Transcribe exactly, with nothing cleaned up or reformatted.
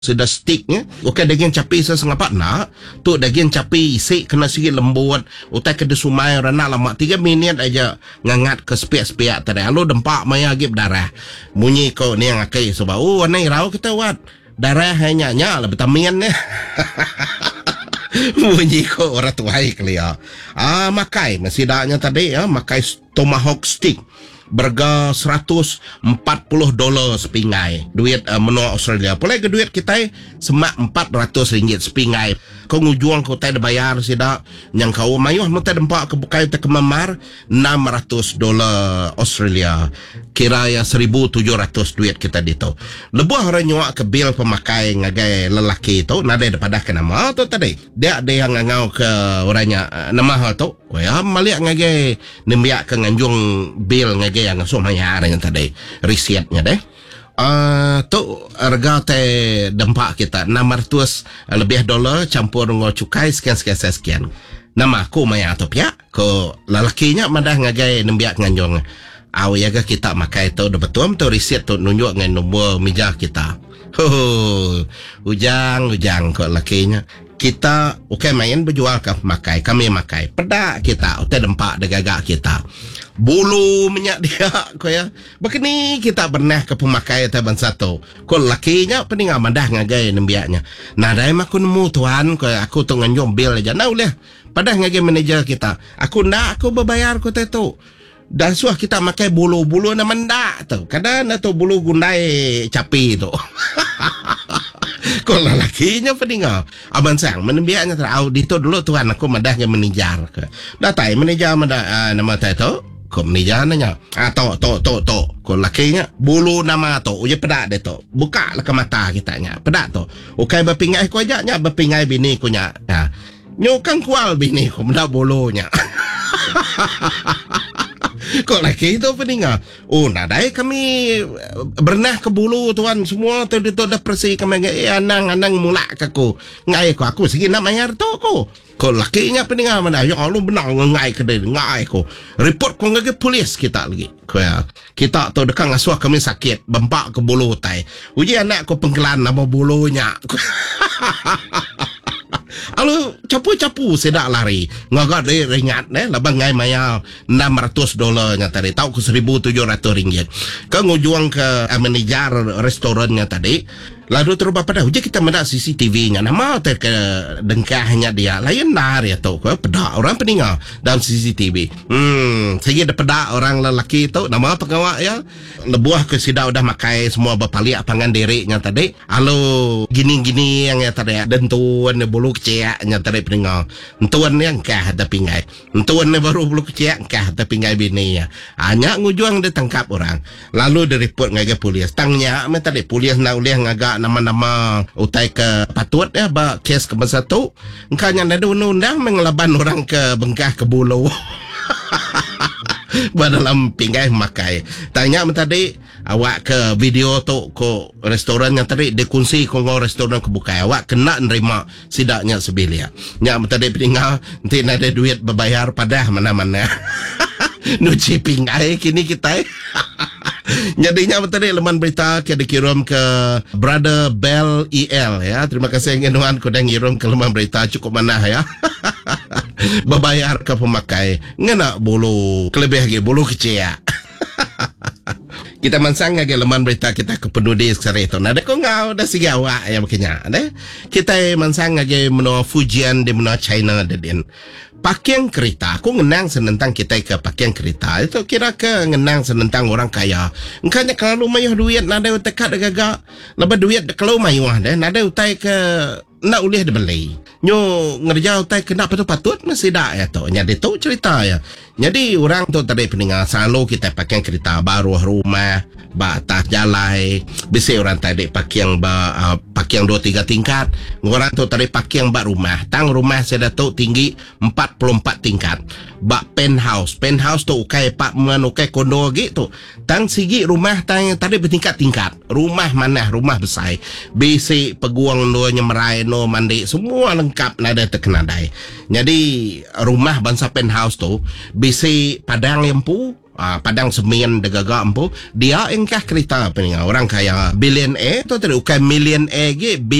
sudah sticknya, bukan daging capi sesengapat nak, tu daging capi isi kena sikit lembut, utai kena sumai rana lama tiga minit aja ngangat ke sepiak-sepiak tadi. Lalu dempak maya lagi berdarah. Bunyi kau ni yang akai sebab oh anai rau kita wat darah hanya nya lah vitamin ni. Bunyi kau orang tuai kelia. Ah makai masih daknya tadi ya, makai tomahawk stick. Berga seratus empat puluh dolar sepingai duit uh, menua Australia. Pulai ke duit kita semak empat ratus ringgit sepingai. Kau ngujuang kau tak ada bayar sida yang kau mayuh mau tak dempak ke bukai tak kemamar enam ratus dolar Australia. Kira ya seribu tujuh ratus duit kita dito. Lebuh orang nyuak ke bil pemakai ngagai lelaki tu nada daripada ke nama tu tadi. Dia ada yang ngau ke orangnya uh, nama hal tu. Ya maliak ngagai nembiak ke nganjung bil ngagai yang so mayar yang tadi risetnya deh. Uh, tu harga te dempak kita enam ratus lebih dolar campur dengan cukai sekian sekian sekian. Nama aku maya atau pihak ko lelakinya madah ngagai nembiak nganjung. Aw ya kita makai tu betul tu riset tu nunjuk dengan nombor meja kita. Ho ujang ujang ko lakinya. Kita okey main berjual ke makai kami makai pedak kita utai dempak degagak kita bulu minyak dia ko ya begini kita pernah ke pemakai taban satu ko lakinya pening amadah ngagai nembiaknya nah dai aku nemu tuan ko aku tu nganjom bil aja nah uleh padah ngagai manager kita aku ndak aku berbayar ko tu dan suah kita makai bulu-bulu na mendak tu kadang tu bulu gundai capi tu. Kalau lakinya peningal abang sang menembiaknya terau dito dulu tuan aku madah ke manajar ke datai manajar madah uh, nama tai tu ko manajar nanya ah to to to to ko lakinya bulu nama tu uje pedak de tu buka lah ke mata kita nya pedak tu okey berpingai ko aja nya berpingai bini ko nya ha nyukang kual bini ko mendak bulunya. Kok laki itu peningal oh nadai kami berenah ke bulu tuan semua tu itu dah bersih kami eh anang anang mulak ke aku ngai ko aku segi nak bayar tu ko kok lakinya peningal mana ya Allah benar ngai ke dia ngai ko report ko ngage polis kita lagi ko ya kita tu dekat ngasuh kami sakit bempak ke bulu tai uji anak ko pengkelan nama bulunya. Alu capu-capu sedak lari ngagak dia ringat eh labang ngai maya enam ratus dolarnya tadi tahu ke seribu tujuh ratus ringgit ke ngujuang ke manajer restorannya tadi lalu terus pada uji kita mendak C C T V-nya nama ter ke dengkahnya dia lain nar ya tu ke pedak orang peningal dalam C C T V hmm segi ada pedak orang lelaki tu nama pengawak ya lebuah ke sida udah makai semua bapaliak pangan dirinya tadi alu gini-gini yang ya tadi dentuan bulu keciaknya tadi peningal entuan yang kah ada pingai entuan baru bulu keciak kah ada pingai bini ya hanya ngujuang ditangkap orang lalu direport ngaga polis tangnya me tadi polis na ulih ngaga nama-nama utai ke patut ya ba kes ke satu engkanya ada undang-undang mengelaban orang ke bengkah ke bulu. Dalam pinggai makai tanya tadi awak ke video tu ko restoran yang tadi dikunci ko ngau restoran kebuka awak kena nerima sidaknya sebilia nya tadi peninggal nanti ada duit berbayar padah mana-mana. Nuci pinggai kini kita. Jadinya tadi leman berita kita dikirim ke Brother Bell E L ya. Terima kasih yang nuan ko dah ngirim ke leman berita cukup mana ya. Berbayar ke pemakai ngena bulu kelebih lagi bulu kecil. Kita mansang lagi leman berita kita ke penudi sekarang itu. Nah, ada kau ngau dah segi awak ya makanya. Ada kita mansang lagi menua Fujian di menua China dedin. Pakaian kereta, aku ngenang senentang kita ke pakaian kereta. Itu kira ke ngenang senentang orang kaya. Engkanya kalau mayuh duit nada tekat gagak. Lepas duit kalau mayuh deh nada utai ke nak ulih dibeli. Nyo ngerja utai kena patut-patut masih dak ya tu. Jadi tu cerita ya. Jadi orang tu tadi peninggal selalu kita pakai kereta baru rumah, ba atas jalan. Biasa orang tadi pakai yang ba uh, pakai yang dua tiga tingkat. Orang tu tadi pakai yang ba rumah. Tang rumah saya tu tinggi empat puluh empat tingkat. Ba penthouse. Penthouse tu ukai apartment, ukai kondo gitu. Tang sigi rumah tang tadi bertingkat-tingkat. Rumah mana? Rumah besar. Biasa peguang no nyemerai no mandi semua lengkap nada terkenadai. Jadi rumah bangsa penthouse tu bisi padang lempu Ah, padang semen degaga empu dia engkah kereta apa ni orang kaya billionaire tu tadi bukan millionaire ge